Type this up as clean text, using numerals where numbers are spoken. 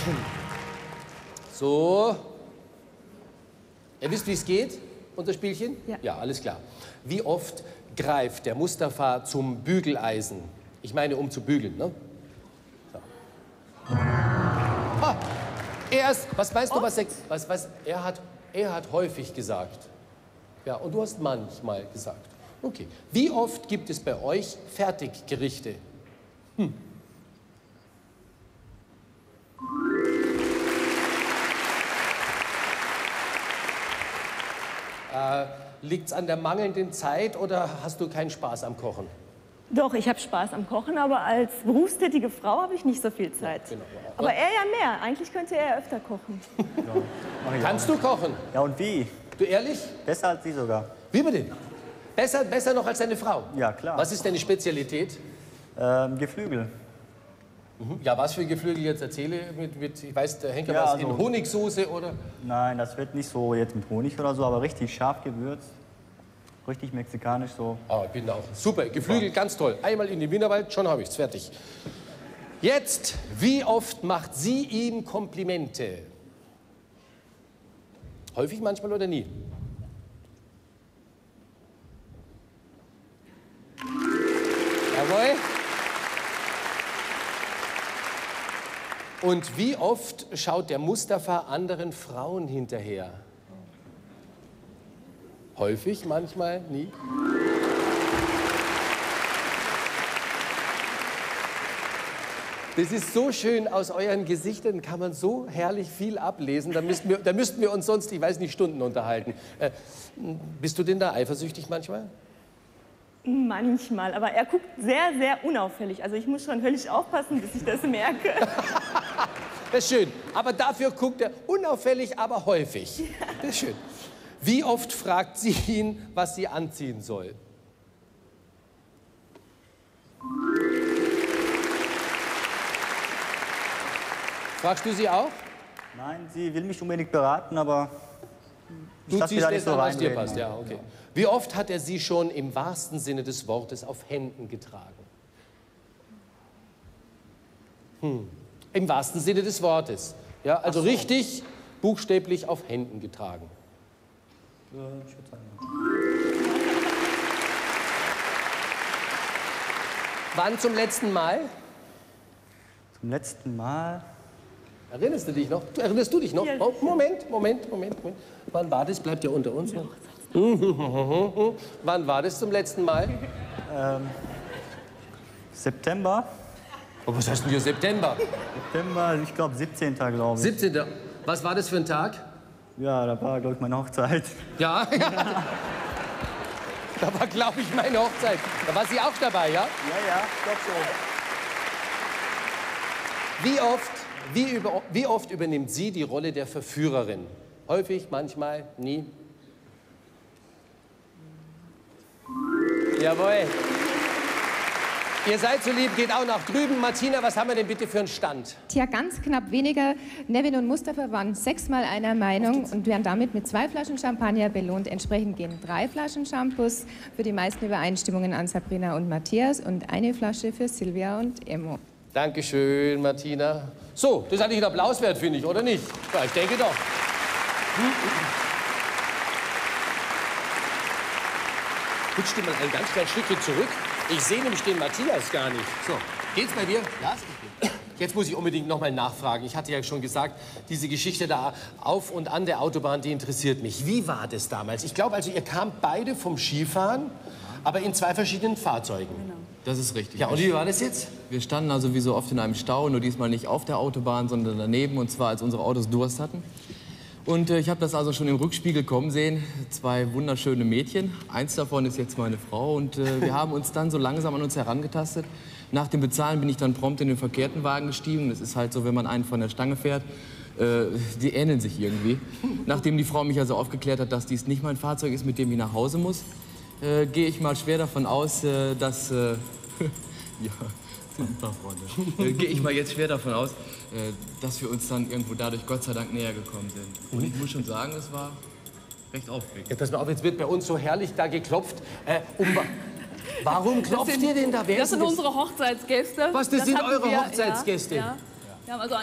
So. Ihr wisst, wie es geht, unser Spielchen? Ja. Ja, alles klar. Wie oft greift der Mustafa zum Bügeleisen? Ich meine, um zu bügeln, ne? So. Ah, was meinst du, was er hat häufig gesagt. Ja, und du hast manchmal gesagt. Okay. Wie oft gibt es bei euch Fertiggerichte? Liegt es an der mangelnden Zeit oder hast du keinen Spaß am Kochen? Doch, ich habe Spaß am Kochen, aber als berufstätige Frau habe ich nicht so viel Zeit. Ja, genau. Aber er ja mehr. Eigentlich könnte er öfter kochen. Ja, Kannst du kochen? Ja, und wie? Du ehrlich? Besser als Sie sogar. Wie bitte? Besser noch als deine Frau? Ja, klar. Was ist deine Spezialität? Geflügel. Ja, was für Geflügel jetzt erzähle? Ich weiß, der Henker Ja, was also- in Honigsoße oder? Nein, das wird nicht so jetzt mit Honig oder so, aber richtig scharf gewürzt. Richtig mexikanisch so. Oh, ich bin da auch. Super, Geflügel, ganz toll. Einmal in den Wienerwald, schon habe ich's, fertig. Jetzt, wie oft macht sie ihm Komplimente? Häufig, manchmal oder nie? Jawohl. Und wie oft schaut der Mustafa anderen Frauen hinterher? Häufig, manchmal, nie? Das ist so schön, aus euren Gesichtern kann man so herrlich viel ablesen. Da müssten wir uns sonst, ich weiß nicht, Stunden unterhalten. Bist du denn da eifersüchtig manchmal? Manchmal, aber er guckt sehr, sehr unauffällig. Also ich muss schon höllisch aufpassen, bis ich das merke. Das ist schön. Aber dafür guckt er unauffällig, aber häufig. Das ist schön. Wie oft fragt sie ihn, was sie anziehen soll? Fragst du sie auch? Nein, sie will mich unbedingt beraten, aber ich Du lasse mich ziehst da nicht das so an, was dir reinreden. passt. Ja, okay. Wie oft hat er sie schon im wahrsten Sinne des Wortes auf Händen getragen? Im wahrsten Sinne des Wortes. Ja, also richtig buchstäblich auf Händen getragen. Ich würde sagen, Wann zum letzten Mal? zum letzten Mal. Erinnerst du dich noch? Erinnerst du dich noch? Ja. Oh, Moment. Wann war das? Bleibt ja unter uns. Wann war das zum letzten Mal? September. Oh, was heißt denn hier September? September, ich glaube 17. glaube ich. 17. Was war das für ein Tag? Ja, da war, glaube ich, meine Hochzeit. Ja, da war, glaube ich, meine Hochzeit. Da war sie auch dabei, ja? Ja, ich glaube schon. Wie oft übernimmt sie die Rolle der Verführerin? Häufig, manchmal, nie? Jawohl. Ihr seid so lieb, geht auch nach drüben. Martina, was haben wir denn bitte für einen Stand? Tja, ganz knapp weniger. Nevin und Mustafa waren 6-mal einer Meinung und werden damit mit 2 Flaschen Champagner belohnt. Entsprechend gehen 3 Flaschen Shampoos für die meisten Übereinstimmungen an Sabrina und Matthias und 1 Flasche für Silvia und Emo. Dankeschön, Martina. So, das ist eigentlich ein Applaus wert, finde ich, oder nicht? Ja, ich denke doch. Rutsch dir mal ein ganz kleines Stückchen zurück. Ich sehe nämlich den Matthias gar nicht. So, geht's bei dir? Ja, jetzt muss ich unbedingt noch mal nachfragen. Ich hatte ja schon gesagt, diese Geschichte da auf und an der Autobahn, die interessiert mich. Wie war das damals? Ich glaube, also ihr kamt beide vom Skifahren, aber in 2 verschiedenen Fahrzeugen. Genau. Das ist richtig. Ja, und wie war das jetzt? Wir standen also wie so oft in einem Stau, nur diesmal nicht auf der Autobahn, sondern daneben, und zwar als unsere Autos Durst hatten. Und ich habe das also schon im Rückspiegel kommen sehen, 2 wunderschöne Mädchen. Eins davon ist jetzt meine Frau und wir haben uns dann so langsam an uns herangetastet. Nach dem Bezahlen bin ich dann prompt in den verkehrten Wagen gestiegen. Das ist halt so, wenn man einen von der Stange fährt. Die ähneln sich irgendwie. Nachdem die Frau mich also aufgeklärt hat, dass dies nicht mein Fahrzeug ist, mit dem ich nach Hause muss, gehe ich mal schwer davon aus, dass... ja, sind ein paar Freunde. Gehe ich mal jetzt schwer davon aus, dass wir uns dann irgendwo dadurch Gott sei Dank näher gekommen sind. Und ich muss schon sagen, es war recht aufregend. Ja, pass mal auf, jetzt wird bei uns so herrlich da geklopft. Warum klopft ihr denn da? Wer Das ist sind denn unsere Hochzeitsgäste. Was, das sind hatten eure wir, Hochzeitsgäste? Ja. Wir haben also